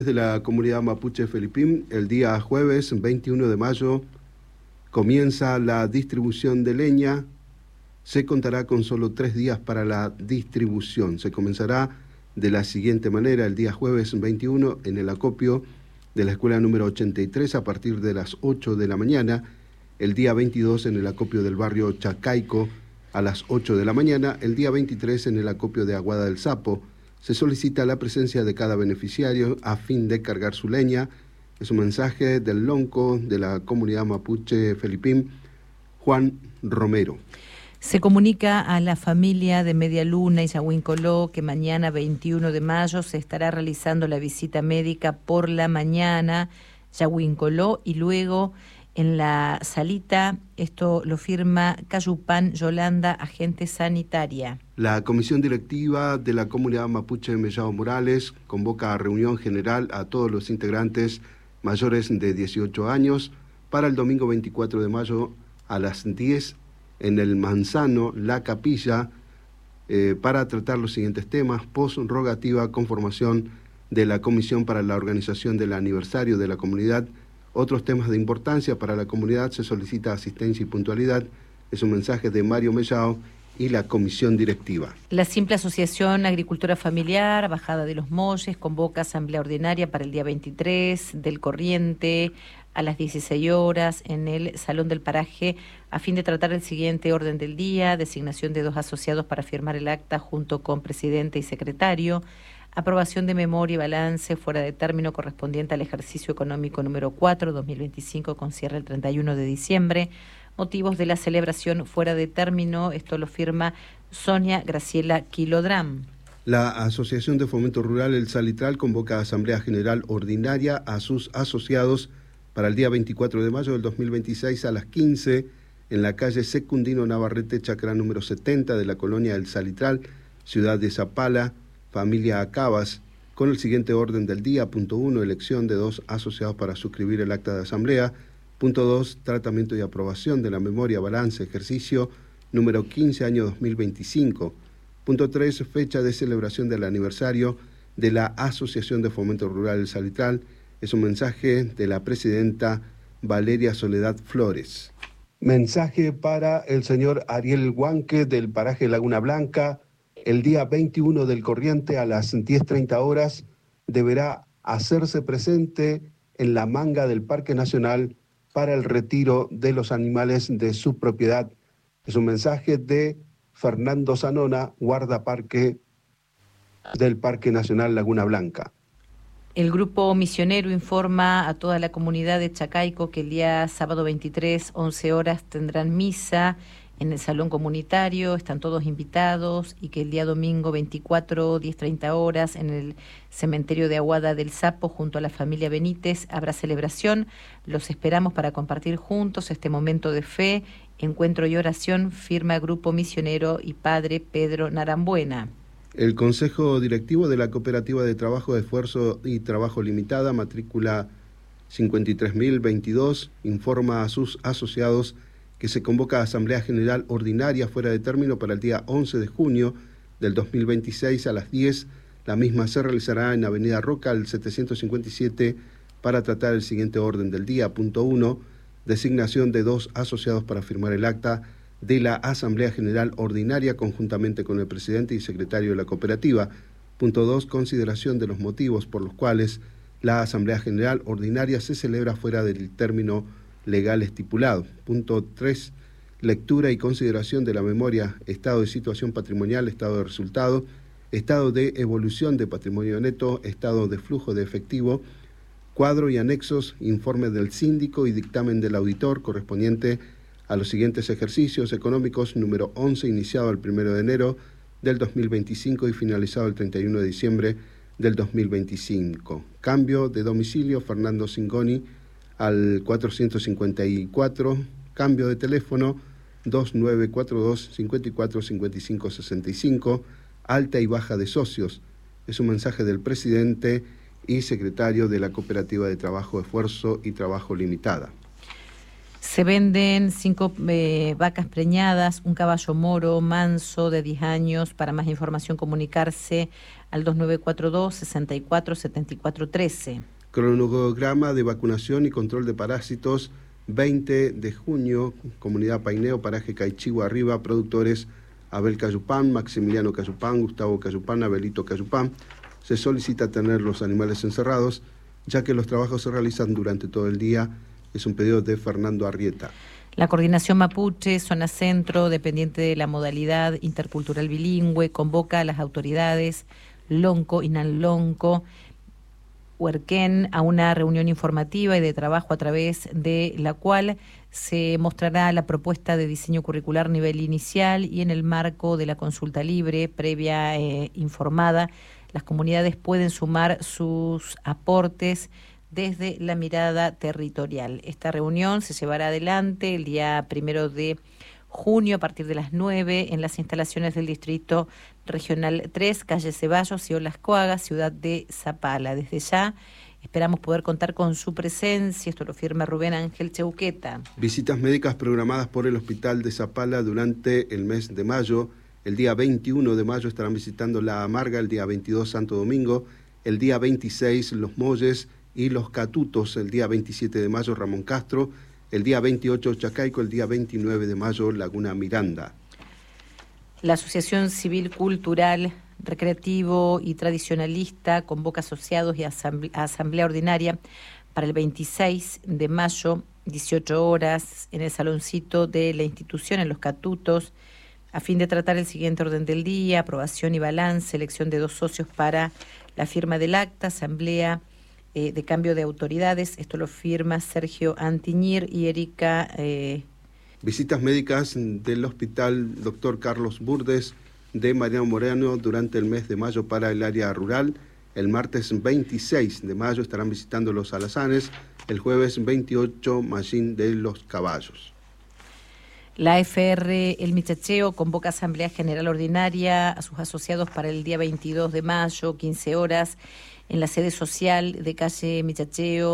De la comunidad mapuche Felipim, el día jueves 21 de mayo comienza la distribución de leña. Se contará con solo 3 días para la distribución. Se comenzará de la siguiente manera: el día jueves 21 en el acopio de la escuela número 83 a partir de las 8 de la mañana, el día 22 en el acopio del barrio Chacaico a las 8 de la mañana, el día 23 en el acopio de Aguada del Sapo. Se solicita la presencia de cada beneficiario a fin de cargar su leña. Es un mensaje del lonco de la comunidad mapuche Felipim, Juan Romero. Se comunica a la familia de Media Luna y Yahuincoló que mañana 21 de mayo se estará realizando la visita médica por la mañana, Yahuincoló, y luego en la salita, esto lo firma Cayupán Yolanda, agente sanitaria. La comisión directiva de la comunidad mapuche Mellao Morales convoca a reunión general a todos los integrantes mayores de 18 años para el domingo 24 de mayo a las 10 en el Manzano, La Capilla, para tratar los siguientes temas: post-rogativa, conformación de la comisión para la organización del aniversario de la comunidad. Otros temas de importancia para la comunidad: se solicita asistencia y puntualidad. Es un mensaje de Mario Mellao y la comisión directiva. La simple Asociación Agricultura Familiar, Bajada de los Molles, convoca asamblea ordinaria para el día 23 del corriente a las 16 horas en el Salón del Paraje a fin de tratar el siguiente orden del día: designación de 2 asociados para firmar el acta junto con presidente y secretario, aprobación de memoria y balance fuera de término correspondiente al ejercicio económico número 4, 2025, con cierre el 31 de diciembre. Motivos de la celebración fuera de término, esto lo firma Sonia Graciela Quilodram. La Asociación de Fomento Rural El Salitral convoca a Asamblea General Ordinaria a sus asociados para el día 24 de mayo del 2026 a las 15 en la calle Secundino Navarrete, chacra número 70 de la colonia El Salitral, ciudad de Zapala, familia Acabas, con el siguiente orden del día: punto 1, elección de 2 asociados para suscribir el acta de asamblea; punto 2, tratamiento y aprobación de la memoria, balance, ejercicio número 15, año 2025; punto 3, fecha de celebración del aniversario de la Asociación de Fomento Rural El Salitral. Es un mensaje de la presidenta Valeria Soledad Flores. Mensaje para el señor Ariel Huanque del paraje Laguna Blanca. El día 21 del corriente a las 10:30 horas deberá hacerse presente en la manga del Parque Nacional para el retiro de los animales de su propiedad. Es un mensaje de Fernando Zanona, guardaparque del Parque Nacional Laguna Blanca. El grupo misionero informa a toda la comunidad de Chacaico que el día sábado 23, 11 horas, tendrán misa en el salón comunitario, están todos invitados, y que el día domingo 24, 10:30 horas, en el cementerio de Aguada del Sapo, junto a la familia Benítez, habrá celebración. Los esperamos para compartir juntos este momento de fe, encuentro y oración, firma Grupo Misionero y Padre Pedro Narambuena. El Consejo Directivo de la Cooperativa de Trabajo de Esfuerzo y Trabajo Limitada, matrícula 53.022, informa a sus asociados que se convoca a Asamblea General Ordinaria fuera de término para el día 11 de junio del 2026 a las 10. La misma se realizará en Avenida Roca, el 757, para tratar el siguiente orden del día. Punto 1, designación de 2 asociados para firmar el acta de la Asamblea General Ordinaria conjuntamente con el presidente y secretario de la cooperativa. Punto 2, consideración de los motivos por los cuales la Asamblea General Ordinaria se celebra fuera del término legal estipulado. Punto 3, lectura y consideración de la memoria, estado de situación patrimonial, estado de resultado, estado de evolución de patrimonio neto, estado de flujo de efectivo, cuadro y anexos, informe del síndico y dictamen del auditor correspondiente a los siguientes ejercicios económicos: número 11, iniciado el 1 de enero del 2025 y finalizado el 31 de diciembre del 2025. Cambio de domicilio: Fernando Singoni al 454. Cambio de teléfono: 2942 54 55 65. Alta y baja de socios. Es un mensaje del presidente y secretario de la Cooperativa de Trabajo, Esfuerzo y Trabajo Limitada. Se venden 5 vacas preñadas, un caballo moro manso de 10 años. Para más información comunicarse al 2942-647413. Cronograma de vacunación y control de parásitos, 20 de junio, Comunidad Paineo, Paraje Caichigua Arriba, productores Abel Cayupán, Maximiliano Cayupán, Gustavo Cayupán, Abelito Cayupán. Se solicita tener los animales encerrados, ya que los trabajos se realizan durante todo el día. Es un pedido de Fernando Arrieta. La Coordinación Mapuche, Zona Centro, dependiente de la modalidad intercultural bilingüe, convoca a las autoridades Lonco y Nanlonco, Huerquén, a una reunión informativa y de trabajo a través de la cual se mostrará la propuesta de diseño curricular nivel inicial y en el marco de la consulta libre, previa informada, las comunidades pueden sumar sus aportes desde la mirada territorial. Esta reunión se llevará adelante el día 1 de junio a partir de las 9 en las instalaciones del Distrito Regional 3, calle Ceballos y Olas Coagas, ciudad de Zapala. Desde ya esperamos poder contar con su presencia, esto lo firma Rubén Ángel Cheuqueta. Visitas médicas programadas por el Hospital de Zapala durante el mes de mayo. El día 21 de mayo estarán visitando La Amarga, el día 22 Santo Domingo, el día 26 Los Molles y Los Catutos, el día 27 de mayo Ramón Castro, el día 28 Chacaico, el día 29 de mayo Laguna Miranda. La Asociación Civil Cultural, Recreativo y Tradicionalista convoca asociados y asamblea ordinaria para el 26 de mayo, 18 horas, en el saloncito de la institución, en Los Catutos, a fin de tratar el siguiente orden del día: aprobación y balance, elección de 2 socios para la firma del acta, asamblea de cambio de autoridades. Esto lo firma Sergio Antiñir y Erika. Visitas médicas del Hospital Dr. Carlos Burdes de Mariano Moreno durante el mes de mayo para el área rural. El martes 26 de mayo estarán visitando Los Alazanes, el jueves 28 Mallín de los Caballos. La FR El Michacheo convoca Asamblea General Ordinaria a sus asociados para el día 22 de mayo, 15 horas, en la sede social de calle Michacheo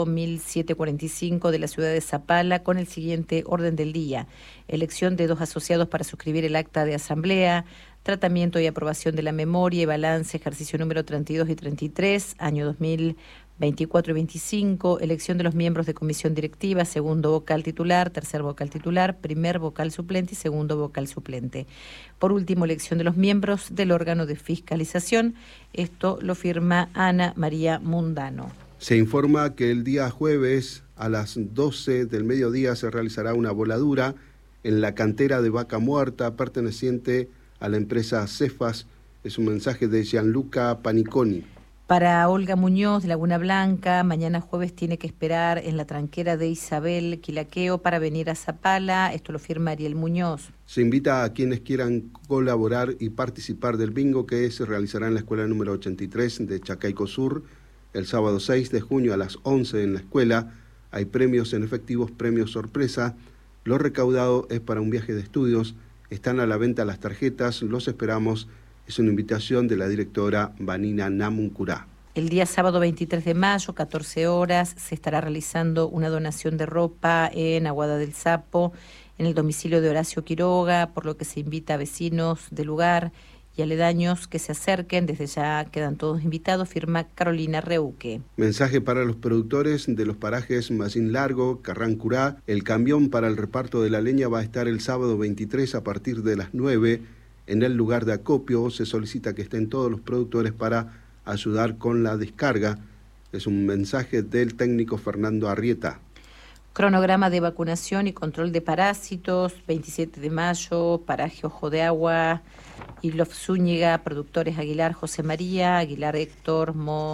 1745 de la ciudad de Zapala, con el siguiente orden del día: elección de 2 asociados para suscribir el acta de asamblea, tratamiento y aprobación de la memoria y balance, ejercicio número 32 y 33, año 2024 y 25, elección de los miembros de comisión directiva, segundo vocal titular, tercer vocal titular, primer vocal suplente y segundo vocal suplente. Por último, elección de los miembros del órgano de fiscalización. Esto lo firma Ana María Mundano. Se informa que el día jueves a las 12 del mediodía se realizará una voladura en la cantera de Vaca Muerta perteneciente a la empresa Cefas. Es un mensaje de Gianluca Paniconi. Para Olga Muñoz de Laguna Blanca, mañana jueves tiene que esperar en la tranquera de Isabel Quilaqueo para venir a Zapala. Esto lo firma Ariel Muñoz. Se invita a quienes quieran colaborar y participar del bingo que se realizará en la escuela número 83 de Chacaico Sur el sábado 6 de junio a las 11 en la escuela. Hay premios en efectivos, premios sorpresa. Lo recaudado es para un viaje de estudios. Están a la venta las tarjetas, los esperamos. Es una invitación de la directora Vanina Namuncurá. El día sábado 23 de mayo, 14 horas, se estará realizando una donación de ropa en Aguada del Sapo, en el domicilio de Horacio Quiroga, por lo que se invita a vecinos del lugar y aledaños que se acerquen. Desde ya quedan todos invitados, firma Carolina Reuque. Mensaje para los productores de los parajes Mallín Largo, Carrancurá. El camión para el reparto de la leña va a estar el sábado 23 a partir de las 9 en el lugar de acopio. Se solicita que estén todos los productores para ayudar con la descarga. Es un mensaje del técnico Fernando Arrieta. Cronograma de vacunación y control de parásitos, 27 de mayo, paraje Ojo de Agua, Ilof Zúñiga, productores Aguilar José María, Aguilar Héctor,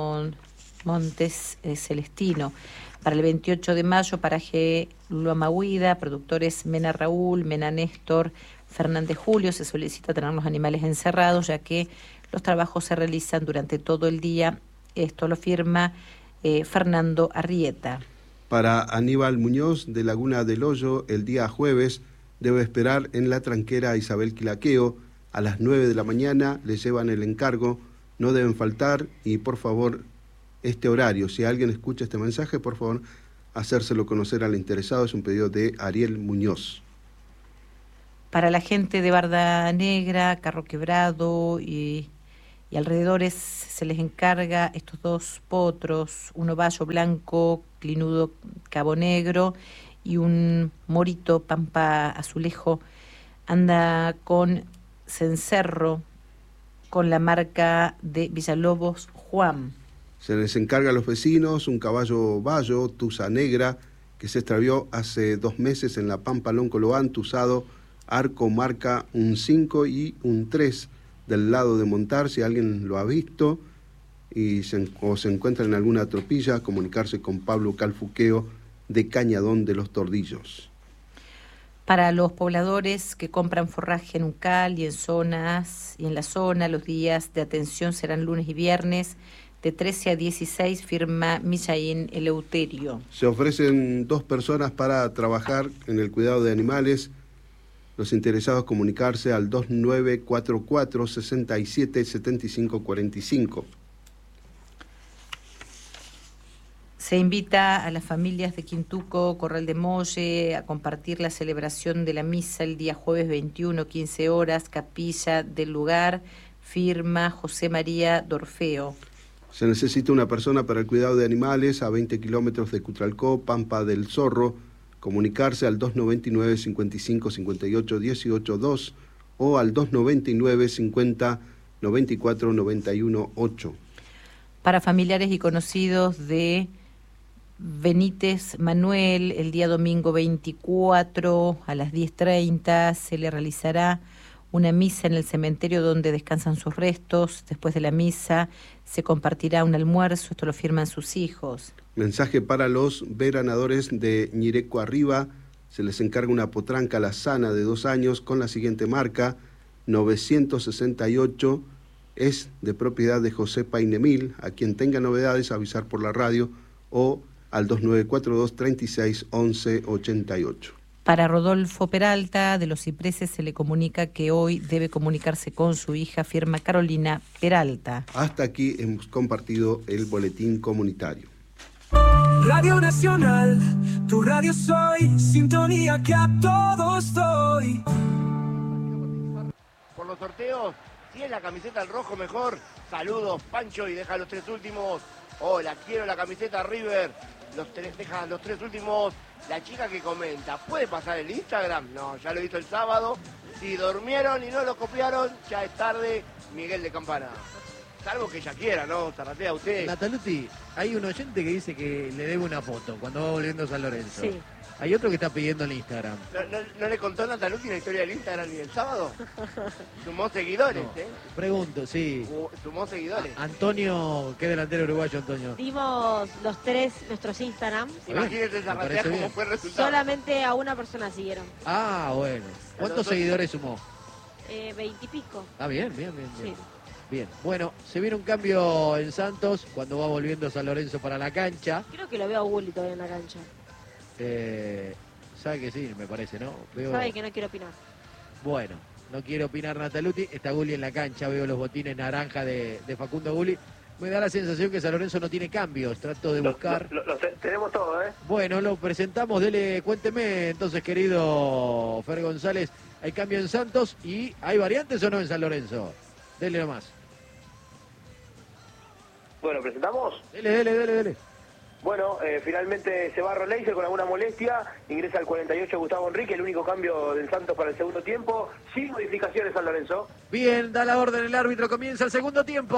Montes Celestino. Para el 28 de mayo, paraje Luamahuida, productores Mena Raúl, Mena Néstor, Fernández Julio. Se solicita tener los animales encerrados, ya que los trabajos se realizan durante todo el día. Esto lo firma Fernando Arrieta. Para Aníbal Muñoz de Laguna del Hoyo, el día jueves debe esperar en la tranquera Isabel Quilaqueo a las 9 de la mañana. Le llevan el encargo, no deben faltar y por favor este horario, si alguien escucha este mensaje, por favor hacérselo conocer al interesado. Es un pedido de Ariel Muñoz. Para la gente de Barda Negra, Carro Quebrado y alrededores se les encarga estos 2 potros, un ovallo blanco, clinudo cabo negro y un morito pampa azulejo. Anda con cencerro con la marca de Villalobos Juan. Se les encarga a los vecinos un caballo bayo, tusa negra, que se extravió hace 2 meses en la Pampa Loncoloán, tusado, arco marca un 5 y un 3 del lado de montar. Si alguien lo ha visto o se encuentra en alguna tropilla, comunicarse con Pablo Calfuqueo de Cañadón de los Tordillos. Para los pobladores que compran forraje en Uncal y en la zona, los días de atención serán lunes y viernes de 13 a 16, firma Misaín Eleuterio. Se ofrecen 2 personas para trabajar en el cuidado de animales. Los interesados comunicarse al 2944 67 75 45. Se invita a las familias de Quintuco, Corral de Molle, a compartir la celebración de la misa el día jueves 21, 15 horas, capilla del lugar, firma José María Dorfeo. Se necesita una persona para el cuidado de animales a 20 kilómetros de Cutralcó, Pampa del Zorro. Comunicarse al 299 55 58 18 2 o al 299 50 94 91 8. Para familiares y conocidos de Benítez Manuel, el día domingo 24 a las 10:30 se le realizará una misa en el cementerio donde descansan sus restos. Después de la misa se compartirá un almuerzo, esto lo firman sus hijos. Mensaje para los veranadores de Ñireco Arriba. Se les encarga una potranca alazana de 2 años con la siguiente marca, 968, es de propiedad de José Painemil. A quien tenga novedades, avisar por la radio o al 2942 36 11 88. Para Rodolfo Peralta, de Los Cipreses, se le comunica que hoy debe comunicarse con su hija, firma Carolina Peralta. Hasta aquí hemos compartido el boletín comunitario. Radio Nacional, tu radio soy, sintonía que a todos doy. Por los sorteos, si es la camiseta al rojo mejor, saludos Pancho y deja los 3 últimos. Hola, quiero la camiseta River, deja los 3 últimos. La chica que comenta, ¿puede pasar el Instagram? No, ya lo hizo el sábado. Si durmieron y no lo copiaron, ya es tarde. Miguel de Campana. Salvo que ella quiera, ¿no? Zarratea usted. Nataluti, hay un oyente que dice que le debe una foto cuando va volviendo a San Lorenzo. Sí. Hay otro que está pidiendo el Instagram. ¿No le contó Nataluti la historia del Instagram ni el sábado? Sumó seguidores, No, ¿eh? Pregunto, sí. Sumó seguidores. Antonio, ¿qué delantero uruguayo, Antonio? Dimos los 3 nuestros Instagram. Imagínese Zarratea parece cómo bien. fue el resultado. Solamente a una persona siguieron. Ah, bueno. ¿Cuántos seguidores sumó? 20 y pico. Ah, bien, bien, bien. Sí. Bien. Bien. Bueno, se viene un cambio en Santos cuando va volviendo San Lorenzo para la cancha. Creo que lo veo a Gulli todavía en la cancha. Sabe que sí, me parece, ¿no? Sabe que no quiero opinar. Bueno, no quiere opinar Nataluti. Está Gulli en la cancha, veo los botines naranja de Facundo Gulli. Me da la sensación que San Lorenzo no tiene cambios. Trato de buscar. Tenemos todo, ¿eh? Bueno, lo presentamos. Dele, cuénteme entonces, querido Fer González. ¿Hay cambio en Santos y hay variantes o no en San Lorenzo? Dele nomás. Bueno, ¿presentamos? Dele. Bueno, finalmente se va Roleiser con alguna molestia, ingresa al 48 Gustavo Enrique, el único cambio del Santos para el segundo tiempo, sin modificaciones San Lorenzo. Bien, da la orden el árbitro, comienza el segundo tiempo.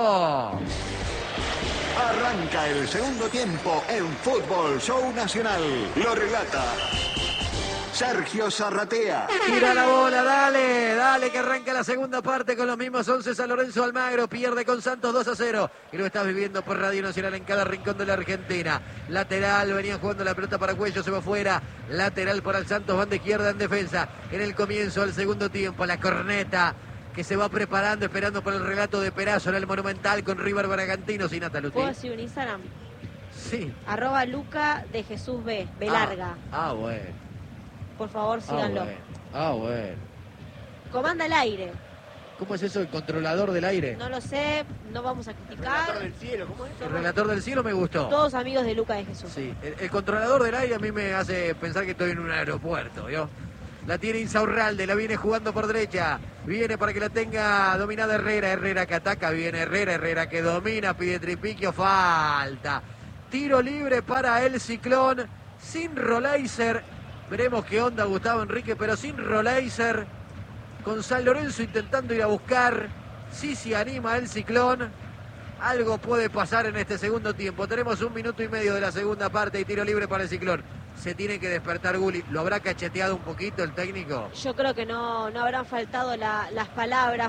Arranca el segundo tiempo en Fútbol Show Nacional. Lo relata Sergio Zarratea. Tira la bola, dale, que arranca la segunda parte con los mismos 11. San Lorenzo Almagro pierde con Santos 2-0. Y lo estás viviendo por Radio Nacional en cada rincón de la Argentina. Lateral, venían jugando la pelota para Cuello, se va afuera. Lateral para el Santos, banda izquierda en defensa. En el comienzo del segundo tiempo, la corneta que se va preparando, esperando por el relato de Perazo en el Monumental con River Bragantino. Sin Nataluti. ¿Puedo decir un Instagram? Sí. @Luca de Jesús B. B larga. Bueno. Por favor, síganlo. Bueno. Comanda el aire. ¿Cómo es eso, el controlador del aire? No lo sé, no vamos a criticar. Relator del cielo, ¿cómo es? El relator del cielo me gustó. Todos amigos de Luca de Jesús. Sí, el controlador del aire a mí me hace pensar que estoy en un aeropuerto, ¿vio? La tiene Insaurralde, la viene jugando por derecha. Viene para que la tenga dominada Herrera. Herrera que ataca, viene Herrera. Herrera que domina, pide Tripiquio, falta. Tiro libre para el Ciclón. Sin Roleiser. Veremos qué onda Gustavo Enrique, pero sin Roleiser. Con San Lorenzo intentando ir a buscar. Sí se anima el Ciclón. Algo puede pasar en este segundo tiempo. Tenemos 1 minuto y medio de la segunda parte y tiro libre para el Ciclón. Se tiene que despertar Gulli. ¿Lo habrá cacheteado un poquito el técnico? Yo creo que no habrán faltado las palabras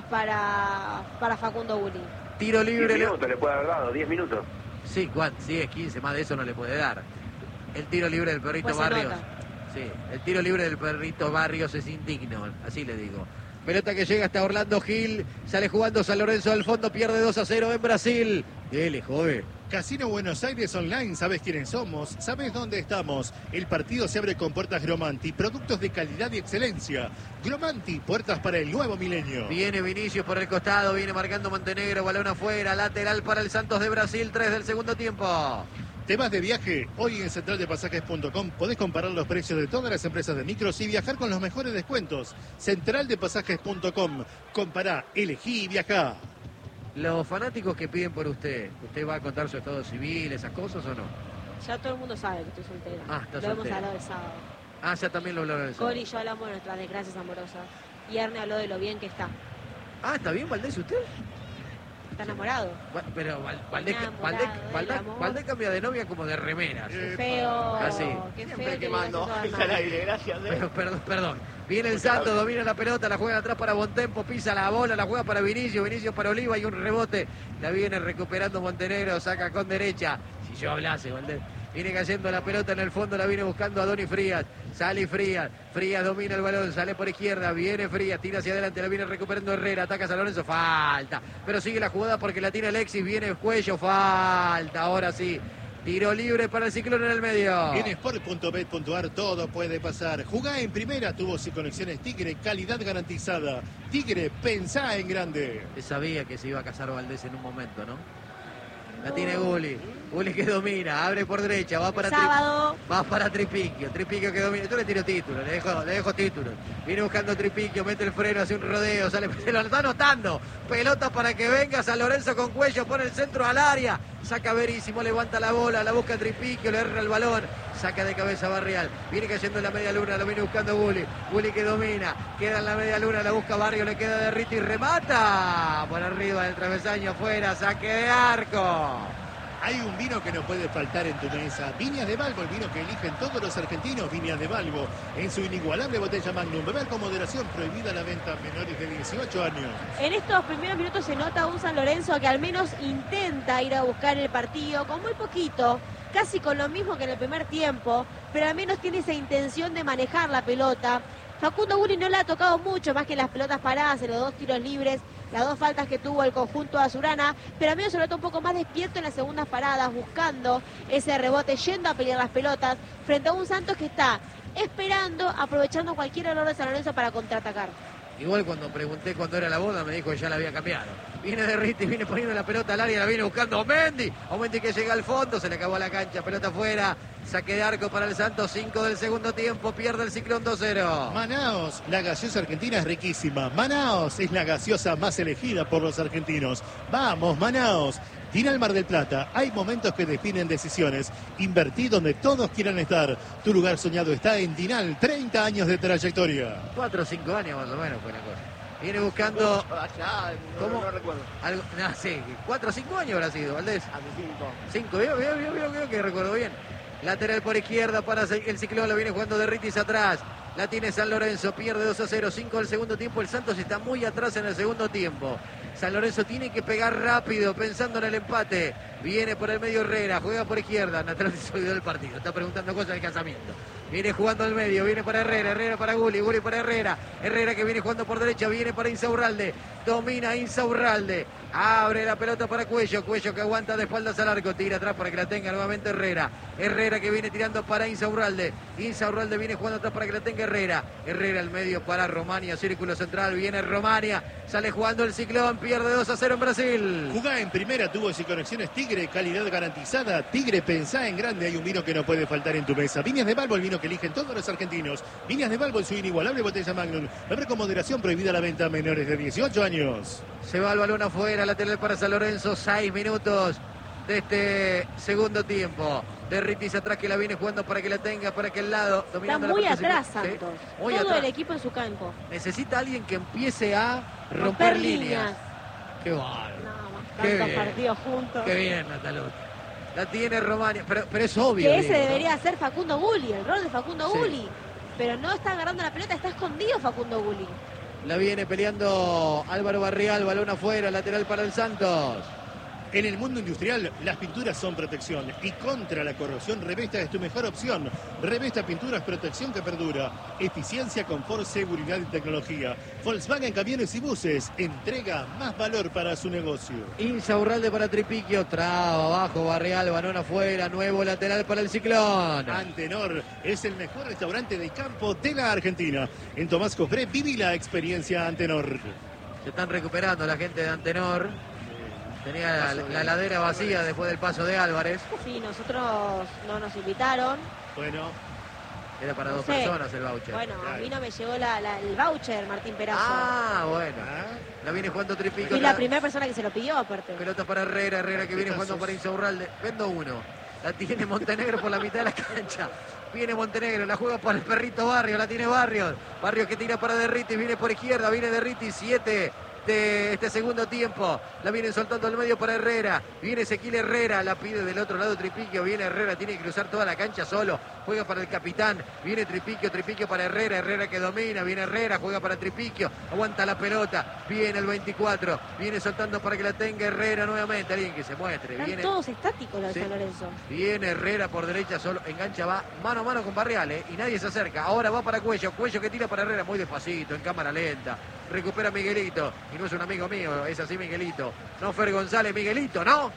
para Facundo Gulli. Tiro libre. 10 minutos le puede haber dado, 10 minutos. Sí, ¿cuánto? Sí, es 15, más de eso no le puede dar. El tiro libre del Perrito Pues se Barrios. nota. Sí, el tiro libre del Perrito Barrios es indigno, así le digo. Pelota que llega hasta Orlando Gil. Sale jugando San Lorenzo al fondo, pierde 2-0 en Brasil. Dele, joven. Casino Buenos Aires Online, sabes quiénes somos, sabes dónde estamos. El partido se abre con puertas Gromanti, productos de calidad y excelencia. Gromanti, puertas para el nuevo milenio. Viene Vinicius por el costado, viene marcando Montenegro, balón afuera, lateral para el Santos de Brasil, 3 del segundo tiempo. ¿Te vas de viaje? Hoy en centraldepasajes.com podés comparar los precios de todas las empresas de micros y viajar con los mejores descuentos. Centraldepasajes.com. Compará, elegí y viajá. Los fanáticos que piden por ¿usted va a contar su estado civil, esas cosas o no? Ya todo el mundo sabe que estoy soltera. Ah, está Lo hemos soltera. hablado el sábado. Ah, ya también lo hablaron eso. Cori y yo hablamos de nuestras desgracias amorosas. Y Erne habló de lo bien que está. Ah, ¿está bien Valdés usted? Está enamorado. Pero Valdés cambia de novia como de remeras. Qué feo. Así. Qué Siempre feo que quemando. digas eso Está al de aire, gracias. Perdón. Viene el Santos, domina la pelota, la juega atrás para Bontempo, pisa la bola, la juega para Vinicius para Oliva y un rebote. La viene recuperando Montenegro, saca con derecha. Si yo hablase, Valdés. Viene cayendo la pelota en el fondo, la viene buscando a Doni Frías. Sale Frías. Frías domina el balón, sale por izquierda. Viene Frías, tira hacia adelante, la viene recuperando Herrera. Ataca a San Lorenzo, falta. Pero sigue la jugada porque la tiene Alexis. Viene Cuello, falta. Ahora sí. Tiro libre para el Ciclón en el medio. En sport.bet.ar todo puede pasar. Jugá en primera, tubos y conexiones Tigre, calidad garantizada. Tigre, pensá en grande. Se sabía que se iba a casar Valdés en un momento, ¿no? La tiene Gulli. Gulli que domina, abre por derecha, va para sábado. Va para Tripiquio. Tripiquio que domina. Yo le tiro título, le dejo título. Viene buscando Tripiquio, mete el freno, hace un rodeo, se lo está anotando. Pelota para que venga San Lorenzo con Cuello, pone el centro al área. Saca Verísimo, levanta la bola, la busca Tripiquio, le erra el balón. Saca de cabeza Barrial. Viene cayendo en la media luna, lo viene buscando Gulli. Gulli que domina, queda en la media luna, la busca Barrio, le queda de Riti y remata. Por arriba del travesaño, afuera, saque de arco. Hay un vino que no puede faltar en tu mesa. Viñas de Valvo, el vino que eligen todos los argentinos. Viñas de Valvo, en su inigualable botella Magnum. Beber con moderación, prohibida la venta a menores de 18 años. En estos primeros minutos se nota un San Lorenzo que al menos intenta ir a buscar el partido con muy poquito, casi con lo mismo que en el primer tiempo, pero al menos tiene esa intención de manejar la pelota. Facundo Gulli no le ha tocado mucho más que las pelotas paradas en los 2 tiros libres, las 2 faltas que tuvo el conjunto azulgrana, pero al menos se nota un poco más despierto en las segundas paradas, buscando ese rebote, yendo a pelear las pelotas, frente a un Santos que está esperando, aprovechando cualquier error de San Lorenzo para contraatacar. Igual cuando pregunté cuándo era la boda, me dijo que ya la había cambiado. Viene de Riti, viene poniendo la pelota al área, la viene buscando Mendy. Mendy que llega al fondo, se le acabó la cancha, pelota afuera. Saque de arco para el Santos, 5 del segundo tiempo, pierde el Ciclón 2-0. Manaos, la gaseosa argentina es riquísima. Manaos es la gaseosa más elegida por los argentinos. Vamos, Manaos. Dinal Mar del Plata, hay momentos que definen decisiones. Invertí donde todos quieran estar. Tu lugar soñado está en Dinal, 30 años de trayectoria. 4 o 5 años más o menos fue la cosa. Viene buscando... ¿Cómo? No recuerdo. Algo, no, sí, 4 o 5 años habrá sido, Valdés. Hace 5. 5, veo que recuerdo bien. Lateral por izquierda para el Ciclón, lo viene jugando de Ritis atrás. La tiene San Lorenzo, pierde 2-0, 5 del segundo tiempo. El Santos está muy atrás en el segundo tiempo. San Lorenzo tiene que pegar rápido, pensando en el empate. Viene por el medio Herrera, juega por izquierda. Natal se olvidó del partido, está preguntando cosas del casamiento. Viene jugando al medio, viene para Herrera, Herrera para Gulli, Gulli para Herrera. Herrera que viene jugando por derecha, viene para Insaurralde. Domina Insaurralde. Abre la pelota para Cuello, Cuello que aguanta de espaldas al arco, tira atrás para que la tenga nuevamente Herrera. Herrera que viene tirando para Insaurralde. Insaurralde viene jugando atrás para que la tenga Herrera. Herrera al medio para Romania, círculo central, viene Romania. Sale jugando el Ciclón, pierde 2-0 en Brasil. Jugá en primera, tubos y conexiones Tigre, calidad garantizada. Tigre, pensá en grande, hay un vino que no puede faltar en tu mesa. Viñas de Balbo, el vino que eligen todos los argentinos. Viñas de Balbo, su inigualable botella Magnum. Beber con moderación, prohibida la venta a menores de 18 años. Se va el balón afuera, lateral para San Lorenzo, 6 minutos de este segundo tiempo. Derritis atrás que la viene jugando para que la tenga, para aquel lado. Está muy atrás Santos, muy todo atrás. el equipo en su campo. Necesita alguien que empiece a romper líneas. Qué bárbaro. No, Qué tantos bien. partidos juntos. Qué bien, Nataluti. La tiene Romania, pero es obvio. Que ese digo, ¿no? debería ser Facundo Gulli, el rol de Facundo Sí. Gulli. Pero no está agarrando la pelota, está escondido Facundo Gulli. La viene peleando Álvaro Barrial, balón afuera, lateral para el Santos. En el mundo industrial, las pinturas son protección y contra la corrosión, Revesta es tu mejor opción. Revesta Pinturas, protección que perdura. Eficiencia, confort, seguridad y tecnología. Volkswagen Camiones y Buses entrega más valor para su negocio. Insaurralde para Tripiquio, traba abajo, Barrial, balón afuera, nuevo lateral para el Ciclón. Antenor es el mejor restaurante de campo de la Argentina. En Tomás Cofré, viví la experiencia Antenor. Se están recuperando la gente de Antenor. Tenía la ladera vacía después del paso de Álvarez. Sí, nosotros no nos invitaron. Bueno, Era para No dos sé. personas el voucher. Bueno, a Claro. mí no me llegó el voucher, Martín Perazo. Ah, bueno. La viene jugando Tripico. Fui la primera persona que se lo pidió, aparte. Pelota para Herrera, Herrera que viene jugando para Insaurralde. Vendo uno. La tiene Montenegro por la mitad de la cancha. Viene Montenegro, la juega para el perrito Barrios, la tiene Barrios. Barrios que tira para Derritis, viene por izquierda, viene Derritis, 7 de este segundo tiempo. La vienen soltando al medio para Herrera. Viene Ezequiel Herrera, la pide del otro lado Tripiquio. Viene Herrera, tiene que cruzar toda la cancha solo. Juega para el capitán. Viene Tripiquio, Tripiquio para Herrera. Herrera que domina. Viene Herrera, juega para Tripiquio. Aguanta la pelota. Viene el 24. Viene soltando para que la tenga Herrera nuevamente. Alguien que se muestre. Están Viene, todos estáticos los de Sí. San Lorenzo. viene Herrera por derecha solo. Engancha, va mano a mano con Barrial, y nadie se acerca. Ahora va para Cuello. Cuello que tira para Herrera muy despacito, en cámara lenta. Recupera Miguelito. Y no es un amigo mío, es así Miguelito. No Fer González, Miguelito, ¿no?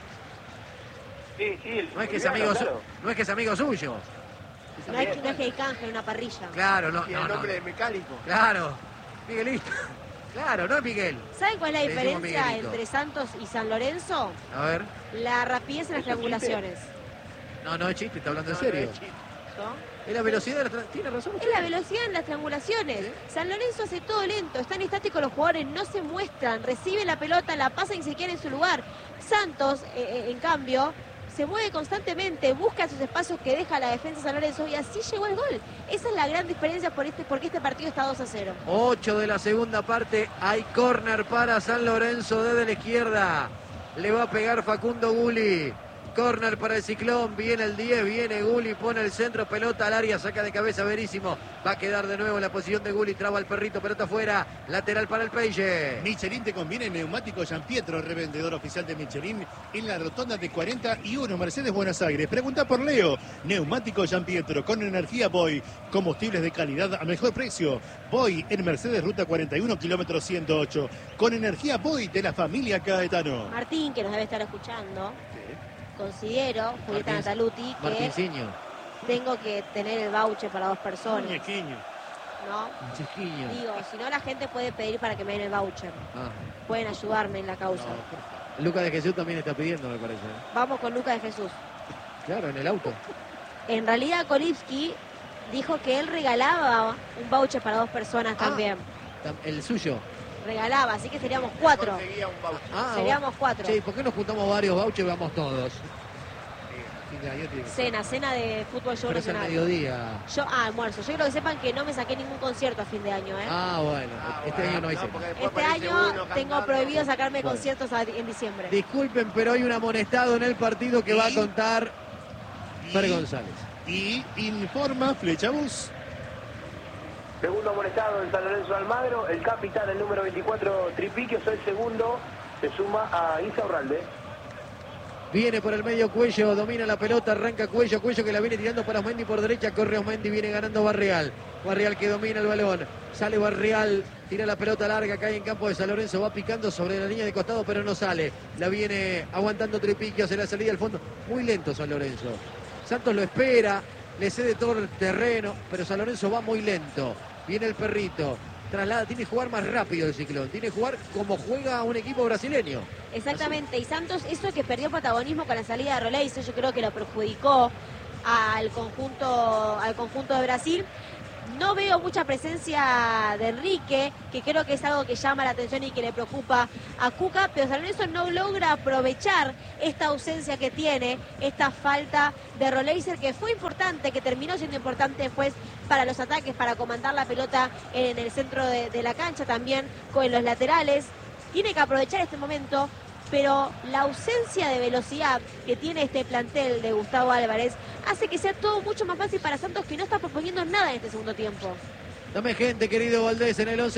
Sí, sí. No es que es amigo, no es que es amigo suyo. No es que hay canje en una parrilla. Claro, no, Tiene no, no. nombre de mecánico. Claro, Miguelito. Claro, no es Miguel. ¿Saben cuál es la Le decimos diferencia Miguelito. entre Santos y San Lorenzo? A ver. La rapidez en las triangulaciones. No es chiste, está hablando en No, serio. no es chiste. ¿no? Es la velocidad de la tiene razón. Es la velocidad en las triangulaciones. San Lorenzo hace todo lento, están estáticos los jugadores, no se muestran, reciben la pelota, la pasan y se quedan en su lugar. Santos, en cambio, se mueve constantemente, busca esos espacios que deja la defensa de San Lorenzo y así llegó el gol. Esa es la gran diferencia porque este partido está 2-0. 8 de la segunda parte, hay córner para San Lorenzo desde la izquierda. Le va a pegar Facundo Gulli. Córner para el Ciclón, viene el 10, viene Gulli, pone el centro, pelota al área, saca de cabeza Verísimo. Va a quedar de nuevo en la posición de Gulli, traba el perrito, pelota afuera, lateral para el Peixe. Michelin te conviene neumático Gian Pietro, revendedor oficial de Michelin en la rotonda de 41 Mercedes Buenos Aires. Pregunta por Leo. Neumático Gian Pietro con energía Boy, combustibles de calidad a mejor precio. Boy en Mercedes Ruta 41 kilómetro 108 con energía Boy de la familia Caetano. Martín, que nos debe estar escuchando, considero, Julieta Martín- Nataluti, que Martinciño, tengo que tener el voucher para 2 personas, Muñequeño. ¿no? un chiquillo. Digo, si no la gente puede pedir para que me den el voucher. Ah, Pueden ayudarme en la causa. Lucas de Jesús también está pidiendo, me parece. Vamos con Lucas de Jesús. Claro, en el auto. En realidad Kolipski dijo que él regalaba un voucher para 2 personas también. El suyo. Regalaba, así que seríamos 4. Conseguía un voucher. Seríamos 4. Che, ¿por qué nos juntamos varios vouchers y vamos todos? Fin de año tiene que ser. Cena de fútbol show Pero es al nacional. mediodía. Almuerzo. Yo quiero que sepan que no me saqué ningún concierto a fin de año, ¿eh? Ah, bueno. Este año no hay cena. porque después Este aparece año uno tengo cantando. prohibido sacarme Bueno. conciertos en diciembre. Disculpen, pero hay un amonestado en el partido que va a contar Fer Y- González. Y informa Flechabús. Segundo amonestado en San Lorenzo de Almagro, el capitán, el número 24, Tripiquio, el segundo, se suma a Insaurralde. Viene por el medio Cuello, domina la pelota, arranca Cuello que la viene tirando para Osmendi por derecha, corre Osmendi, viene ganando Barreal. Barreal que domina el balón, sale Barreal, tira la pelota larga, cae en campo de San Lorenzo, va picando sobre la línea de costado, pero no sale. La viene aguantando Tripiquio, hace la salida al fondo. Muy lento San Lorenzo. Santos lo espera, le cede todo el terreno, pero San Lorenzo va muy lento. Viene el Perrito. Traslada, tiene que jugar más rápido el Ciclón, tiene que jugar como juega un equipo brasileño. Exactamente, y Santos, eso que perdió protagonismo con la salida de Roleiser, yo creo que lo perjudicó al conjunto de Brasil. No veo mucha presencia de Enrique, que creo que es algo que llama la atención y que le preocupa a Cuca, pero San Lorenzo no logra aprovechar esta ausencia que tiene, esta falta de Roleiser, que fue importante, que terminó siendo importante después para los ataques, para comandar la pelota en el centro de la cancha, también con los laterales. Tiene que aprovechar este momento, pero la ausencia de velocidad que tiene este plantel de Gustavo Álvarez hace que sea todo mucho más fácil para Santos, que no está proponiendo nada en este segundo tiempo. Dame gente, querido Valdés, en el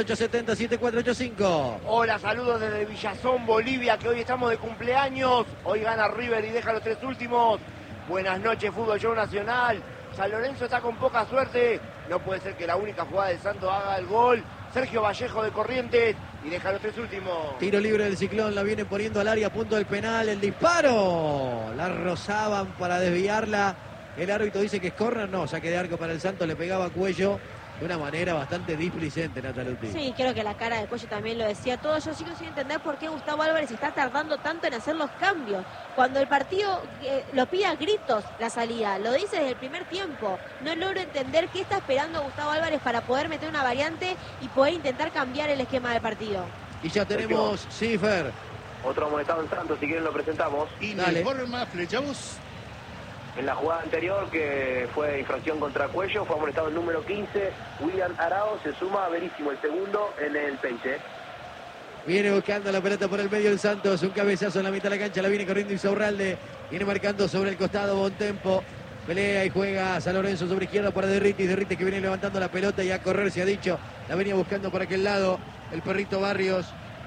11-3-870-7485. Hola, saludos desde Villazón, Bolivia, que hoy estamos de cumpleaños. Hoy gana River y deja los 3 últimos. Buenas noches, Fútbol Show Nacional. San Lorenzo está con poca suerte. No puede ser que la única jugada de Santos haga el gol. Sergio Vallejo de Corrientes y deja los 3 últimos. Tiro libre del Ciclón, la viene poniendo al área, punto del penal, el disparo. La rozaban para desviarla. El árbitro dice que es córner, no, saque de arco para el Santos, le pegaba Cuello de una manera bastante displicente, Nataluti. Sí, creo que la cara de Cuello también lo decía todo. Yo sigo sin entender por qué Gustavo Álvarez está tardando tanto en hacer los cambios. Cuando el partido lo pide a gritos la salida, lo dice desde el primer tiempo. No logro entender qué está esperando Gustavo Álvarez para poder meter una variante y poder intentar cambiar el esquema del partido. Y ya tenemos Cifer. Otro amonestado en Santos, si quieren lo presentamos. Y de forma, Flechabús. En la jugada anterior, que fue infracción contra Cuello, fue amonestado el número 15, William Arao, se suma a Verísimo, el segundo en el Peixe. Viene buscando la pelota por el medio del Santos, un cabezazo en la mitad de la cancha, la viene corriendo Insaurralde, viene marcando sobre el costado Bontempo, pelea y juega San Lorenzo sobre izquierda para Derritis que viene levantando la pelota y a correr se ha dicho, la venía buscando por aquel lado, el Perrito Barrios.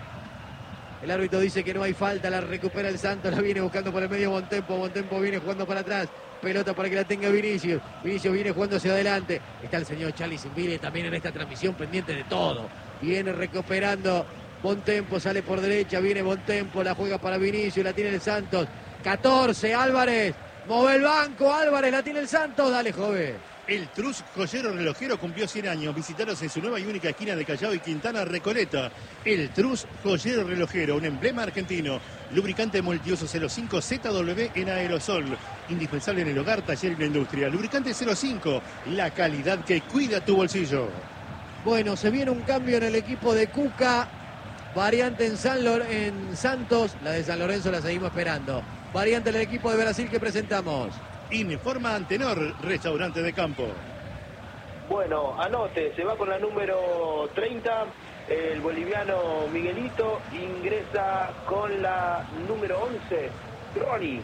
El árbitro dice que no hay falta, la recupera el Santos, la viene buscando por el medio Bontempo viene jugando para atrás, pelota para que la tenga Vinicius viene jugando hacia adelante, está el señor Charlie Simbile también en esta transmisión pendiente de todo, viene recuperando Bontempo, sale por derecha, viene Bontempo, la juega para Vinicius, la tiene el Santos, 14, Álvarez, mueve el banco, Álvarez, la tiene el Santos, dale joven. El Trus Joyero Relojero cumplió 100 años. Visitaros en su nueva y única esquina de Callao y Quintana, Recoleta. El Trus Joyero Relojero, un emblema argentino. Lubricante multiuso 05 ZW en aerosol. Indispensable en el hogar, taller y la industria. Lubricante 05, la calidad que cuida tu bolsillo. Bueno, se viene un cambio en el equipo de Cuca. Variante en Santos. La de San Lorenzo la seguimos esperando. Variante en el equipo de Brasil que presentamos. Informa Antenor, restaurante de campo. Bueno, anote, se va con la número 30, el boliviano Miguelito, ingresa con la número 11, Ronnie.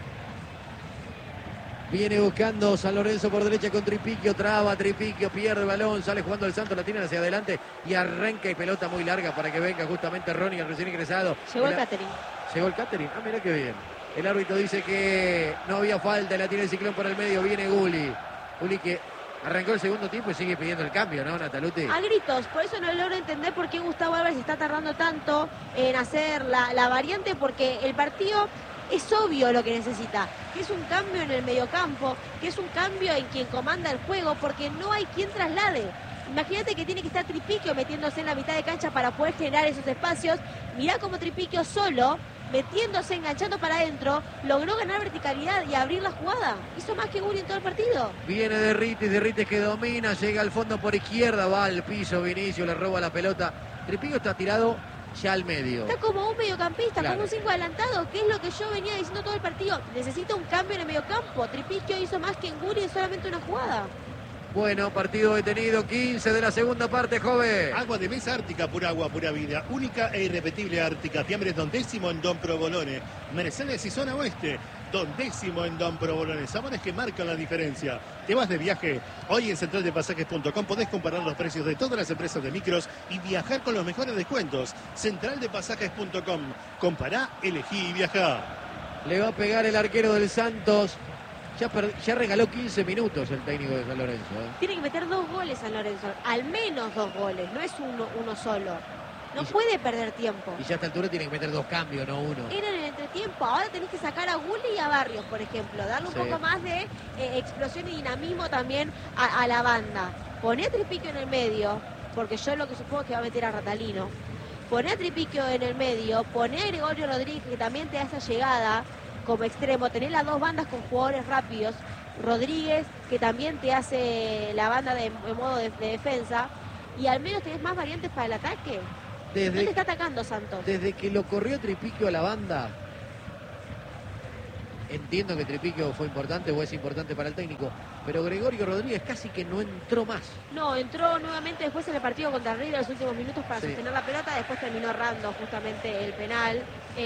Viene buscando San Lorenzo por derecha con Tripiquio, traba Tripiquio, pierde el balón, sale jugando el Santos, la tienen hacia adelante y arranca y pelota muy larga para que venga justamente Ronnie, el recién ingresado. Llegó el catering. Llegó el catering, mira qué bien. El árbitro dice que no había falta, la tiene el Ciclón por el medio, viene Gulli. Gulli que arrancó el segundo tiempo y sigue pidiendo el cambio, ¿no, Nataluti? A gritos, por eso no logro entender por qué Gustavo Álvarez está tardando tanto en hacer la variante, porque el partido es obvio lo que necesita, que es un cambio en el mediocampo, que es un cambio en quien comanda el juego, porque no hay quien traslade. Imagínate que tiene que estar Tripiquio metiéndose en la mitad de cancha para poder generar esos espacios. Mirá cómo Tripiquio solo, metiéndose, enganchando para adentro, logró ganar verticalidad y abrir la jugada. Hizo más que Gulli en todo el partido. Viene Derritis que domina, llega al fondo por izquierda, va al piso Vinicius, le roba la pelota. Tripiquio está tirado ya al medio. Está como un mediocampista, claro, como un 5 adelantado, que es lo que yo venía diciendo todo el partido. Necesita un cambio en el mediocampo. Tripiquio hizo más que en Gulli en solamente una jugada. Bueno, partido detenido, 15 de la segunda parte, joven. Agua de mesa Ártica, pura agua, pura vida. Única e irrepetible Ártica. Fiambres Don Décimo en Don Provolone. Mercedes y zona oeste. Don Décimo en Don Provolone. Sabores que marcan la diferencia. ¿Te vas de viaje? Hoy en centraldepasajes.com podés comparar los precios de todas las empresas de micros y viajar con los mejores descuentos. Centraldepasajes.com. Compará, elegí y viajá. Le va a pegar el arquero del Santos. Ya regaló 15 minutos el técnico de San Lorenzo. Tiene que meter 2 goles San Lorenzo, al menos 2 goles, no es uno solo. No puede perder tiempo. Y ya a esta altura tiene que meter 2 cambios, no 1. Era en el entretiempo, ahora tenés que sacar a Gulli y a Barrios, por ejemplo, darle un poco más de explosión y dinamismo también a la banda. Poné a Tripiquio en el medio, porque yo lo que supongo es que va a meter a Ratalino. Poné a Tripiquio en el medio, poné a Gregorio Rodríguez, que también te hace llegada como extremo, tenés las 2 bandas con jugadores rápidos, Rodríguez, que también te hace la banda de modo de defensa, y al menos tenés más variantes para el ataque. ¿Dónde está atacando Santos? Desde que lo corrió Tripiquio a la banda, entiendo que Tripiquio fue importante o es importante para el técnico, pero Gregorio Rodríguez casi que no entró más. No, entró nuevamente después en el partido contra River en los últimos minutos para sostener la pelota, después terminó errando justamente el penal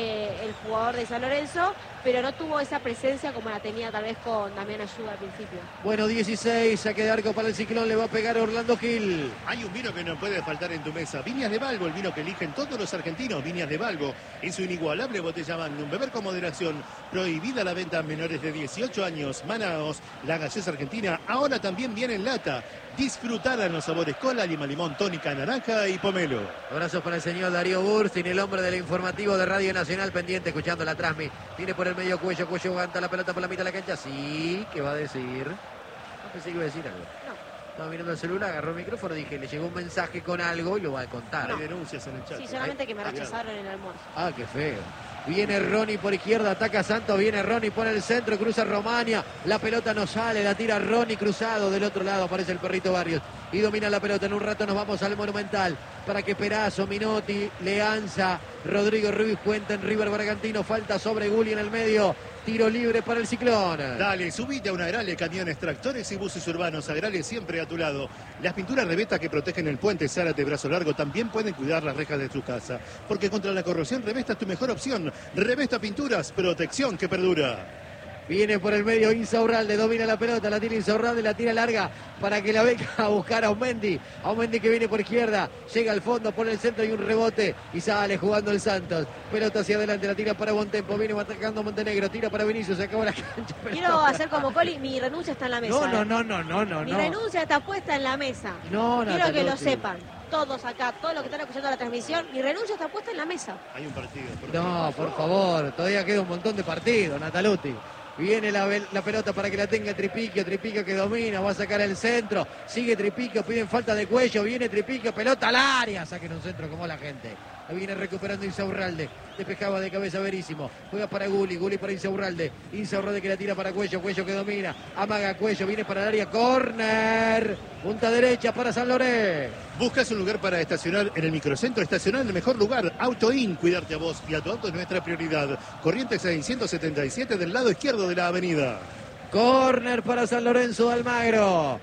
el jugador de San Lorenzo, pero no tuvo esa presencia como la tenía tal vez con Damián Ayuda al principio. Bueno, 16, saque de arco para el Ciclón, le va a pegar Orlando Gil. Hay un vino que no puede faltar en tu mesa. Viñas de Valgo, el vino que eligen todos los argentinos. Viñas de Valgo, en su inigualable botella Magnum. Beber con moderación, prohibida la venta a menores de 18 años. Manaos, la gaseosa argentina, ahora también viene en lata. Disfrutarán los sabores cola, lima, limón, tónica, naranja y pomelo. Abrazos para el señor Darío Burstin, el hombre del informativo de Radio Nacional, pendiente, escuchando la transmi. Tiene por el medio Cuello aguanta la pelota por la mitad de la cancha. Sí, ¿qué va a decir? No pensé que iba a decir algo. No. Estaba mirando el celular, agarró el micrófono, dije, le llegó un mensaje con algo y lo va a contar. Hay denuncias en el chat. Sí, solamente que me rechazaron en el almuerzo. Ah, qué feo. Viene Ronnie por izquierda, ataca Santos, viene Ronnie, pone el centro, cruza Romania, la pelota no sale, la tira Ronnie cruzado, del otro lado aparece el perrito Barrios y domina la pelota. En un rato nos vamos al Monumental para que Perazo, Minotti, Leanza, Rodrigo Ruiz cuenten River Bragantino, falta sobre Gulli en el medio. Tiro libre para el Ciclón. Dale, subite a una Agrale, camiones, tractores y buses urbanos. Agrale siempre a tu lado. Las pinturas Revesta que protegen el puente Zárate Brazo Largo también pueden cuidar las rejas de tu casa. Porque contra la corrosión Revesta es tu mejor opción. Revesta Pinturas, protección que perdura. Viene por el medio Insaurralde, domina la pelota, la tira Insaurralde, la tira larga para que la venga a buscar a Aumendi. Aumendi que viene por izquierda, llega al fondo, pone el centro y un rebote y sale jugando el Santos. Pelota hacia adelante, la tira para Bontempo, viene atacando Montenegro, tira para Vinicius, se acabó la cancha. Quiero hacer como Coli, mi renuncia está en la mesa. No. Mi renuncia está puesta en la mesa. Quiero que lo sepan. Todos acá, todos los que están escuchando la transmisión, mi renuncia está puesta en la mesa. Hay un partido. Por favor, todavía queda un montón de partidos, Nataluti. Viene la pelota para que la tenga Tripiquio que domina, va a sacar el centro, sigue Tripiquio, piden falta de Cuello, viene Tripiquio, pelota al área, saquen un centro como la gente. La viene recuperando Insaurralde, despejaba de cabeza Verísimo, juega para Gulli para Insaurralde que la tira para Cuello que domina, amaga Cuello, viene para el área, córner, punta derecha para San Lorenzo. Buscas un lugar para estacionar en el microcentro, estacionar en el mejor lugar, AutoIn, cuidarte a vos y a tu auto es nuestra prioridad. Corrientes 677 del lado izquierdo de la avenida. Córner para San Lorenzo de Almagro.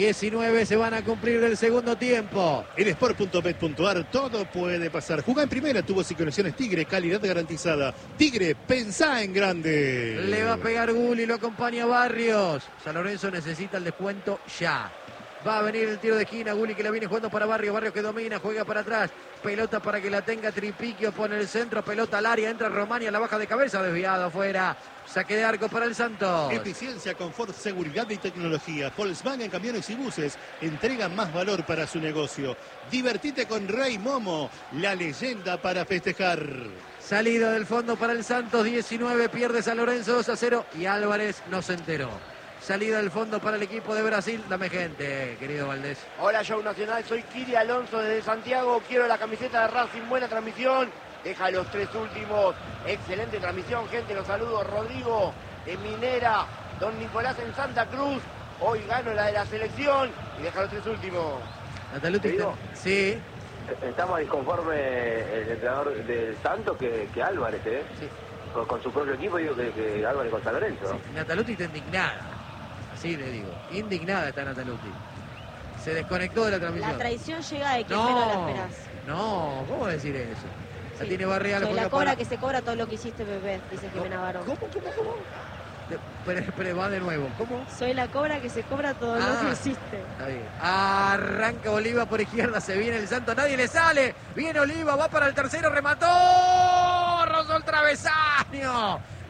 19 se van a cumplir del segundo tiempo. En sport.bet.ar todo puede pasar. Jugá en primera, tuvo conexiones Tigre, calidad garantizada. Tigre, pensá en grande. Le va a pegar Gulli, lo acompaña Barrios. San Lorenzo necesita el descuento ya. Va a venir el tiro de esquina, Gulli que la viene jugando para Barrios, Barrios que domina, juega para atrás, pelota para que la tenga Tripiquio, pone el centro, pelota al área, entra Romania, la baja de cabeza, desviado afuera, saque de arco para el Santos. Eficiencia, confort, seguridad y tecnología. Volkswagen Camiones y Buses entregan más valor para su negocio. Divertite con Rey Momo, la leyenda para festejar. Salida del fondo para el Santos, 19, pierde San Lorenzo 2-0 y Álvarez no se enteró. Salida del fondo para el equipo de Brasil. Dame gente, querido Valdés. Hola, Show Nacional. Soy Kiri Alonso desde Santiago. Quiero la camiseta de Racing. Buena transmisión. Deja los 3 últimos. Excelente transmisión, gente. Los saludo. Rodrigo en Minera. Don Nicolás en Santa Cruz. Hoy gano la de la selección. Y deja los 3 últimos. Nataluti, sí. Está más disconforme el entrenador del Santos que Álvarez, ¿eh? Sí. Con su propio equipo, digo que Álvarez con San Lorenzo. Sí. Nataluti está indignada. Así le digo. Indignada está Nataluti. Se desconectó de la transmisión. La traición llega de quien menos la esperás. No, ¿cómo decir eso? La Sí. tiene Barrial. Soy la cobra que se cobra todo lo que hiciste, Pepe, dice Jimena Barón. ¿Cómo? Pero va de nuevo. ¿Cómo? Soy la cobra que se cobra todo lo que hiciste. Está bien. Arranca Oliva por izquierda, se viene el Santo, nadie le sale. Viene Oliva, va para el tercero, remató. Rozó el travesaño.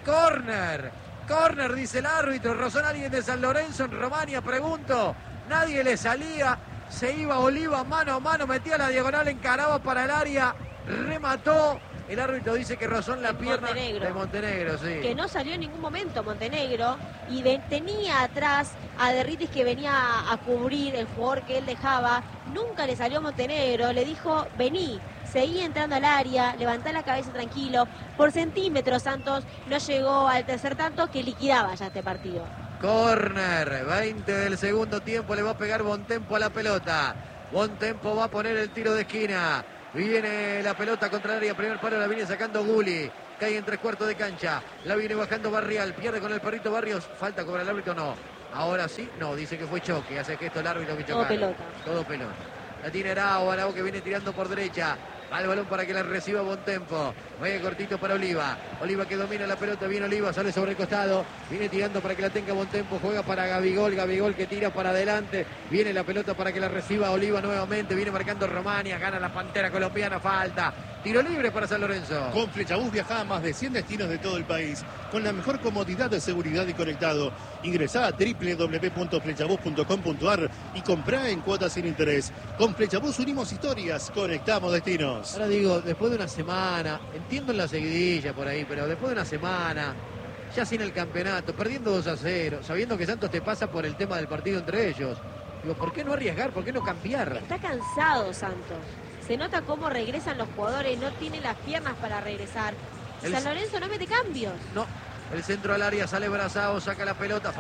córner. Córner, dice el árbitro. Rozó a alguien de San Lorenzo en Romania, pregunto. Nadie le salía. Se iba Oliva mano a mano, metía la diagonal, encaraba para el área, remató. El árbitro dice que rozó en la pierna de Montenegro, sí. Que no salió en ningún momento Montenegro y tenía atrás a Derritis que venía a cubrir el jugador que él dejaba. Nunca le salió Montenegro, le dijo, vení. Seguía entrando al área, levantá la cabeza tranquilo. Por centímetros Santos no llegó al tercer tanto que liquidaba ya este partido. Corner, 20 del segundo tiempo, le va a pegar Bontempo a la pelota. Bontempo va a poner el tiro de esquina. Viene la pelota contra el área, primer palo la viene sacando Gulli. Cae en 3/4 de cancha, la viene bajando Barrial, pierde con el perrito Barrios. Falta cobra el árbitro, no. Ahora sí, no, dice que fue choque, hace gesto el árbitro que chocaron. Todo pelota. La tiene Arao que viene tirando por derecha. Va el balón para que la reciba Bontempo. Vaya cortito para Oliva. Oliva que domina la pelota. Viene Oliva, sale sobre el costado. Viene tirando para que la tenga Bontempo. Juega para Gabigol. Gabigol que tira para adelante. Viene la pelota para que la reciba Oliva nuevamente. Viene marcando Romania. Gana la Pantera colombiana. Falta. Tiro libre para San Lorenzo. Con Flechabús viaja a más de 100 destinos de todo el país. Con la mejor comodidad de seguridad y conectado. Ingresá a www.flechabús.com.ar y comprá en cuotas sin interés. Con Flechabús unimos historias. Conectamos destinos. Ahora digo, después de una semana, entiendo en la seguidilla por ahí, pero después de una semana, ya sin el campeonato, perdiendo 2-0, sabiendo que Santos te pasa por el tema del partido entre ellos, digo, ¿por qué no arriesgar? ¿Por qué no cambiar? Está cansado Santos. Se nota cómo regresan los jugadores, no tiene las piernas para regresar. San Lorenzo no mete cambios. No, el centro al área, sale Brazao, saca la pelota,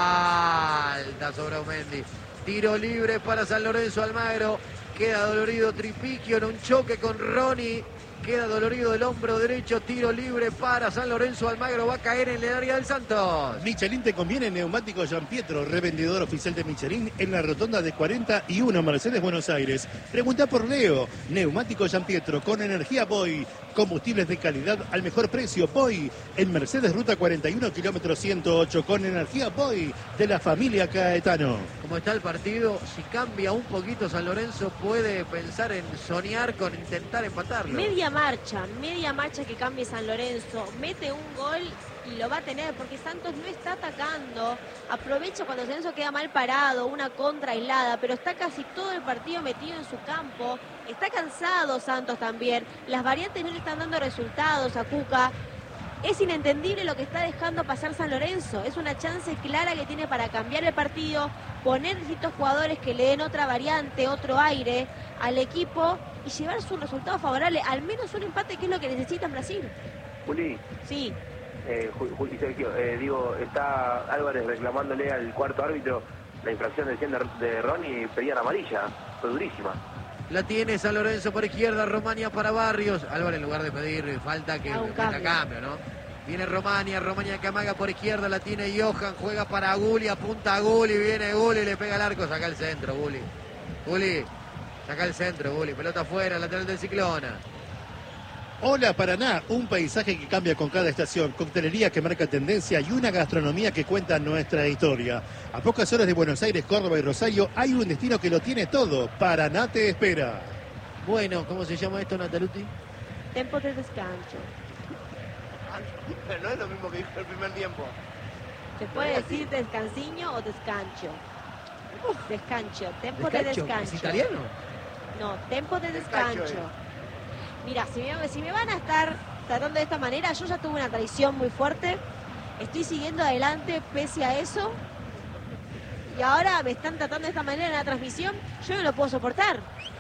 falta sobre Aumendi. Tiro libre para San Lorenzo. Almagro. Queda dolorido Tripiquio en un choque con Ronnie. Queda dolorido el hombro derecho. Tiro libre para San Lorenzo. Almagro va a caer en el área del Santos. Michelin te conviene. Neumático Gianpietro, revendedor oficial de Michelin en la rotonda de 41 Mercedes, Buenos Aires. Pregunta por Leo. Neumático Gianpietro con energía Boy. Combustibles de calidad al mejor precio. Boy en Mercedes Ruta 41, kilómetro 108. Con energía Boy de la familia Caetano. Como está el partido, si cambia un poquito San Lorenzo puede pensar en soñar con intentar empatarlo. Media marcha que cambie San Lorenzo. Mete un gol y lo va a tener porque Santos no está atacando. Aprovecha cuando San Lorenzo queda mal parado, una contra aislada, pero está casi todo el partido metido en su campo. Está cansado Santos también. Las variantes no le están dando resultados a Cuca. Es inentendible lo que está dejando pasar San Lorenzo. Es una chance clara que tiene para cambiar el partido, poner distintos jugadores que le den otra variante, otro aire al equipo y llevarse un resultado favorable, al menos un empate, que es lo que necesita en Brasil. Juli. Sí. Juli Sergio, digo, está Álvarez reclamándole al cuarto árbitro la infracción de Ronnie y pedían amarilla. Fue durísima. La tiene San Lorenzo por izquierda, Romania para Barrios. Álvarez en lugar de pedir falta que meta cambio, ¿no? Viene Romania que amaga por izquierda, la tiene Johan, juega para Gulli, apunta a Gulli, viene Gulli, le pega el arco, saca el centro, Gulli. Saca el centro, Gulli, pelota afuera, lateral del Ciclona. Hola Paraná, un paisaje que cambia con cada estación, coctelería que marca tendencia y una gastronomía que cuenta nuestra historia. A pocas horas de Buenos Aires, Córdoba y Rosario hay un destino que lo tiene todo. Paraná te espera. Bueno, ¿cómo se llama esto, Nataluti? Tempo de descanso. Pero no es lo mismo que dijo el primer tiempo. Se puede decir descansiño o descancho. Descancho, tempo de descancho. ¿Es italiano? No, tempo de descancho. Mira, si me van a estar tratando de esta manera, yo ya tuve una tradición muy fuerte, estoy siguiendo adelante pese a eso, y ahora me están tratando de esta manera en la transmisión, yo no lo puedo soportar.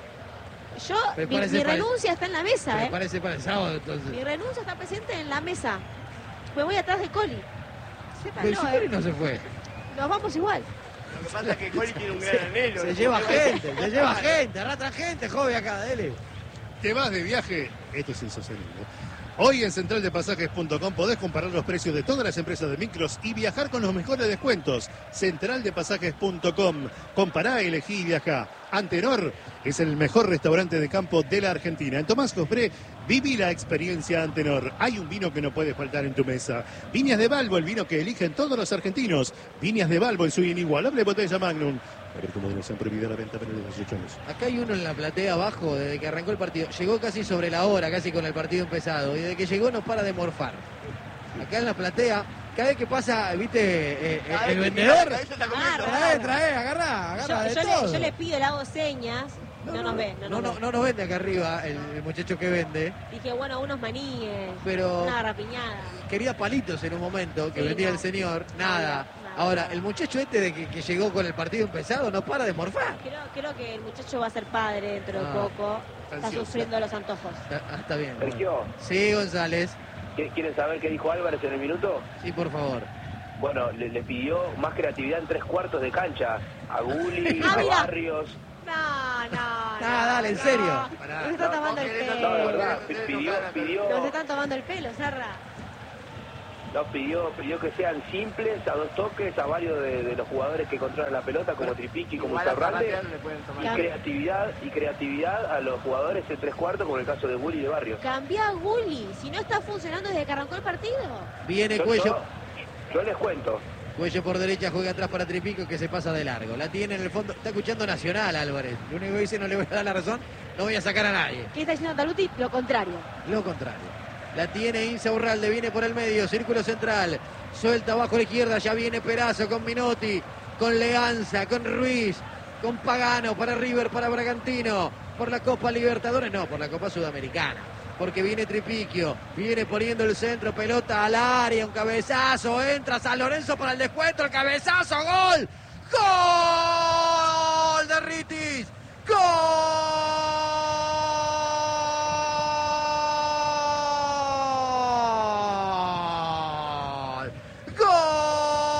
Mi renuncia está en la mesa, Parece para el sábado, entonces. Mi renuncia está presente en la mesa. Me voy atrás de Coli. Pero Coli no se fue. Nos vamos igual. Lo que pasa es que Coli tiene un gran anhelo. Se lleva gente, arrastra gente, joven acá, dele. ¿Te vas de viaje? Esto es insostenible. Hoy en centraldepasajes.com podés comparar los precios de todas las empresas de micros y viajar con los mejores descuentos. Centraldepasajes.com. Compará, elegí y viajá. Antenor es el mejor restaurante de campo de la Argentina. En Tomás Cospré, viví la experiencia Antenor. Hay un vino que no puede faltar en tu mesa. Viñas de Balbo, el vino que eligen todos los argentinos. Viñas de Balbo en su inigualable botella Magnum. A ver cómo se han prohibido la venta para los 18 años. Acá hay uno en la platea abajo desde que arrancó el partido. Llegó casi sobre la hora, casi con el partido empezado. Y desde que llegó no para de morfar. acá en la platea. Cada vez que pasa, viste, el vendedor, trae, agarra de todo. Yo le pido, le hago señas, no nos ve. No nos vende acá arriba el muchacho que vende. Dije, bueno, unos maníes, pero una garrapiñada. Quería palitos en un momento, que vendía el señor, nada. No. Ahora, el muchacho de que llegó con el partido empezado no para de morfar. Creo que el muchacho va a ser padre dentro de poco. Está sufriendo los antojos. Está bien. Sergio. Sí, González. ¿Quieren saber qué dijo Álvarez en el minuto? Sí, por favor. Bueno, le pidió más creatividad en 3/4 de cancha. A Gulli, a mira. Barrios. No, dale, en serio. Se está tomando el pelo. No, de verdad, pidió... No se están tomando el pelo, Serra. No, pidió que sean simples, a 2 toques, a varios de los jugadores que controlan la pelota, como Tripiqui, como Zarralde, y creatividad a los jugadores en 3/4, como en el caso de Gulli y de Barrios. Cambia a Gulli, si no está funcionando desde que arrancó el partido. Viene Cuello. Yo les cuento. Cuello por derecha, juega atrás para Tripico, que se pasa de largo. La tiene en el fondo, está escuchando Nacional, Álvarez. Lo único que dice, no le voy a dar la razón, no voy a sacar a nadie. ¿Qué está diciendo Taluti? Lo contrario. Lo contrario. La tiene Insaurralde, viene por el medio, círculo central. Suelta abajo a la izquierda, ya viene Perazo con Minotti, con Leanza, con Ruiz, con Pagano para River, para Bragantino. Por la Copa Libertadores, no, por la Copa Sudamericana. Porque viene Tripiquio, viene poniendo el centro, pelota al área, un cabezazo, entra San Lorenzo para el descuento, el cabezazo, gol. ¡Gol de Ritis! ¡Gol!